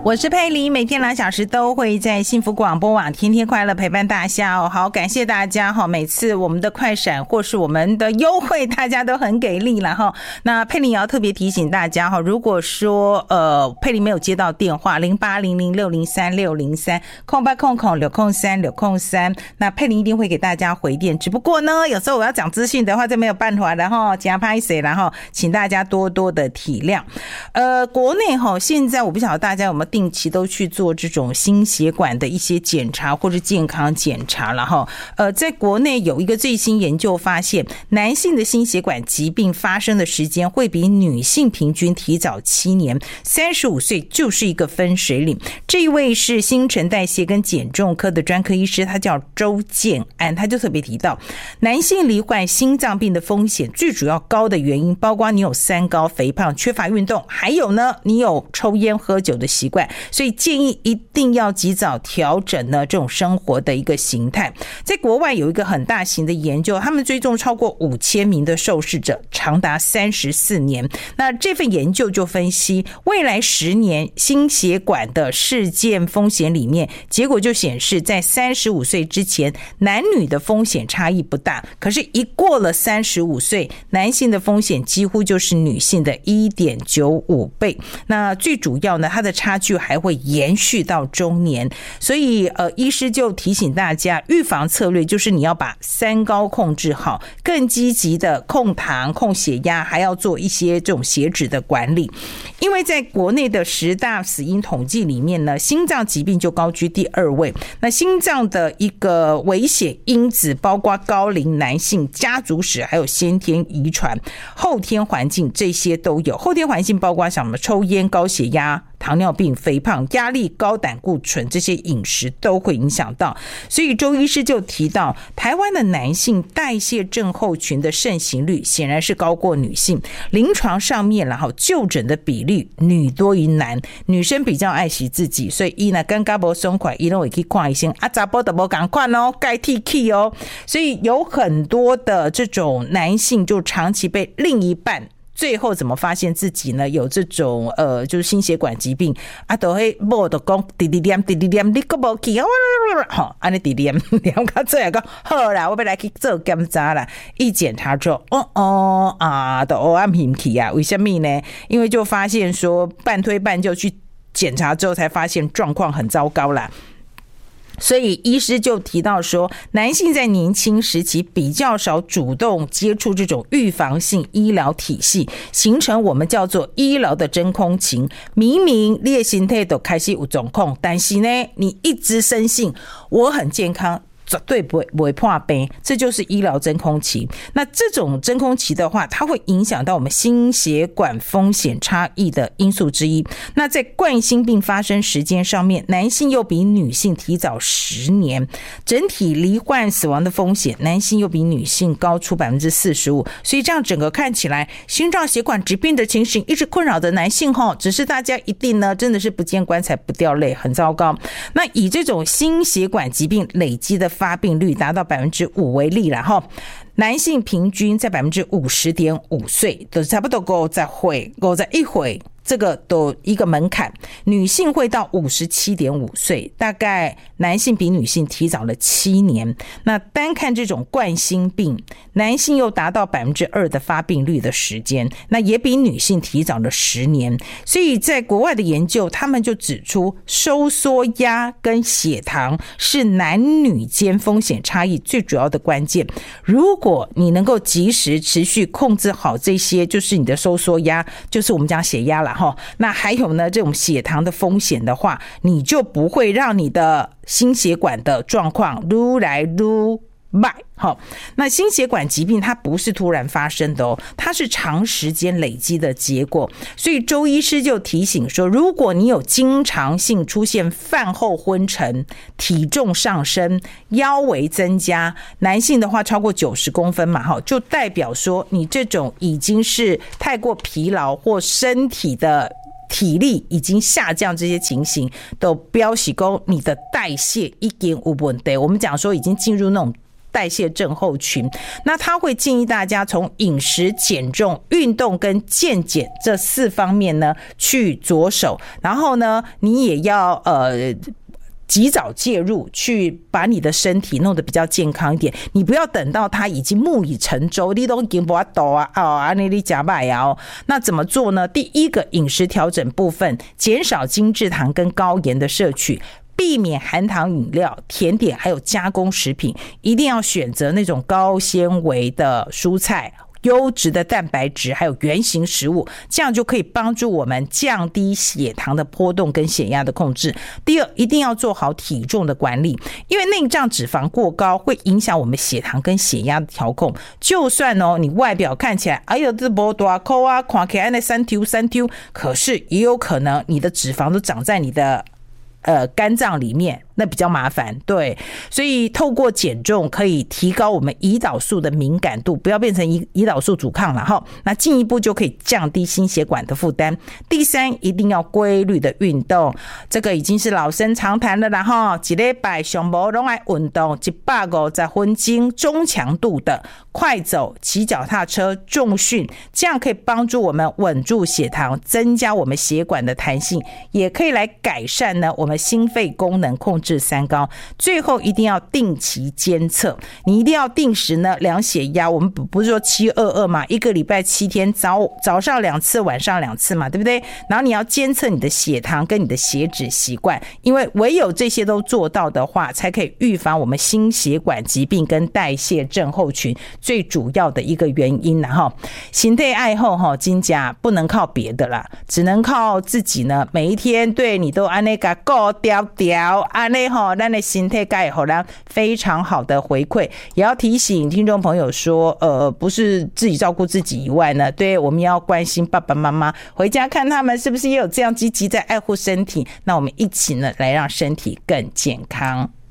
我是佩玲，每天2小时都会在幸福广播网天天快乐陪伴大家哦。好，感谢大家哈，每次我们的快闪或是我们的优惠，大家都很给力了哈。那佩玲也要特别提醒大家哈，如果说佩玲没有接到电话08006036030800603603，那佩玲一定会给大家回电。只不过呢，有时候我要讲资讯的话，这没有办法，然后加拍谁，然后请大家多多的体谅。国内哈，现在我不晓得大家有没有定期都去做这种心血管的一些检查或是健康检查了哈。在国内有一个最新研究发现，男性的心血管疾病发生的时间会比女性平均提早7年，35岁就是一个分水岭。这一位是新陈代谢跟减重科的专科医师，他叫周建安，他就特别提到，男性罹患心脏病的风险最主要高的原因，包括你有三高、肥胖、缺乏运动，还有呢，你有抽烟喝酒的习惯，所以建议一定要及早调整呢这种生活的一个形态。在国外有一个很大型的研究，他们追踪超过5000名的受试者，长达34年。那这份研究就分析未来10年心血管的事件风险里面，结果就显示在35岁之前，男女的风险差异不大，可是一过了35岁，男性的风险几乎就是女性的 1.95 倍。那最主要呢，它的差距还会延续到中年。所以医师就提醒大家，预防策略就是你要把三高控制好，更积极的控糖、控血压，还要做一些这种血脂的管理。因为在国内的10大死因统计里面呢，心脏疾病就高居第2位。那心脏的一个危险因子包括高龄男性、家族史，还有先天遗传、后天环境，这些都有。后天环境包括什么？抽烟、高血压、糖尿病、肥胖、压力、高胆固醇，这些饮食都会影响到。所以周医师就提到，台湾的男性代谢症候群的盛行率显然是高过女性，临床上面然后就诊的比率女多于男，女生比较爱惜自己，所以伊呢感觉不爽快，伊都会去看医生啊，查甫都不赶快哦，该替去哦。所以有很多的这种男性就长期被另一半，最后怎么发现自己呢有这种就是心血管疾病啊，都会某就讲滴滴念滴滴念，你个无去好，安尼滴念念到最后讲好啦，我要来去做检查啦。一检查之后，都暗平去啊，为什么呢？因为就发现说半推半就去检查之后，才发现状况很糟糕啦。所以医师就提到说，男性在年轻时期比较少主动接触这种预防性医疗体系，形成我们叫做医疗的真空期。明明你的身体都开始有状况，但是呢，你一直深信我很健康，绝对不会破病，这就是医疗真空期。那这种真空期的话，它会影响到我们心血管风险差异的因素之一。那在冠心病发生时间上面，男性又比女性提早10年，整体罹患死亡的风险，男性又比女性高出 45%。 所以这样整个看起来，心脏血管疾病的情形一直困扰的男性只是大家一定呢真的是不见棺材不掉泪，很糟糕。那以这种心血管疾病累积的发病率达到 5% 为例啦齁，男性平均在 50.5 岁都差不多51岁，这个都一个门槛。女性会到 57.5 岁，大概男性比女性提早了7年。那单看这种冠心病，男性又达到 2% 的发病率的时间，那也比女性提早了10年。所以在国外的研究，他们就指出收缩压跟血糖是男女间风险差异最主要的关键。如果你能够及时持续控制好这些，就是你的收缩压，就是我们讲血压啦，那还有呢这种血糖的风险的话，你就不会让你的心血管的状况愈来愈慢。那心血管疾病它不是突然发生的它是长时间累积的结果。所以周医师就提醒说，如果你有经常性出现饭后昏沉、体重上升、腰围增加，男性的话超过90公分嘛，就代表说你这种已经是太过疲劳或身体的体力已经下降，这些情形都表示说你的代谢已经有问题。我们讲说已经进入那种代谢症候群。那他会建议大家从饮食、减重、运动跟健检这4方面呢去着手，然后呢你也要及早介入，去把你的身体弄得比较健康一点。你不要等到它已经木已成舟，你都已经不要抖啊，你假摆啊。那怎么做呢？第一个，饮食调整部分，减少精制糖跟高盐的摄取，避免含糖饮料、甜点还有加工食品，一定要选择那种高纤维的蔬菜、优质的蛋白质还有原型食物，这样就可以帮助我们降低血糖的波动跟血压的控制。第二，一定要做好体重的管理，因为内脏脂肪过高会影响我们血糖跟血压的调控。就算你外表看起来哎呦这没大口啊，看起来那三丢，可是也有可能你的脂肪都长在你的肝脏里面，那比较麻烦。对，所以透过减重可以提高我们胰岛素的敏感度，不要变成胰岛素阻抗了哈。那进一步就可以降低心血管的负担。第三，一定要规律的运动，这个已经是老生常谈了啦哈。一礼拜上无拢爱运动150分钟，中强度的快走、骑脚踏车、重训，这样可以帮助我们稳住血糖，增加我们血管的弹性，也可以来改善呢我们心肺功能，控制三高。最后一定要定期监测，你一定要定时呢量血压。我们不是说722嘛，一个礼拜7天，早上2次，晚上2次嘛，对不对？然后你要监测你的血糖跟你的血脂习惯，因为唯有这些都做到的话，才可以预防我们心血管疾病跟代谢症候群最主要的一个原因啦哈。心态爱好哈，真假不能靠别的啦，只能靠自己呢。每一天对你都按那个顾调调，按那吼，咱的心态该好让非常好的回馈。也要提醒听众朋友说，不是自己照顾自己以外呢，对，我们要关心爸爸妈妈，回家看他们是不是也有这样积极在爱护身体。那我们一起呢，来让身体更健康。